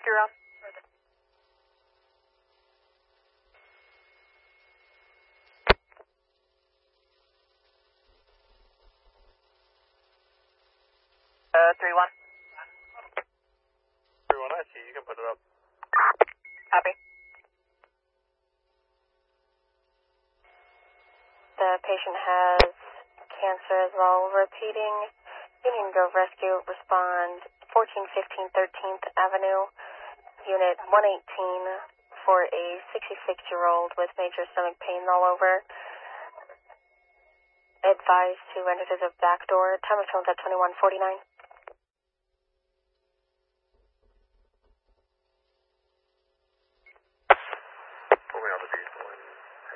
you're on. Three one. 3-1, I see. You can put it up. Copy. The patient has cancer as well. Repeating, Union Grove Rescue, respond 1415 13th Avenue, Unit 118 for a 66-year-old with major stomach pain all over. Advised to enter through the back door. Time of phone's at 21:49.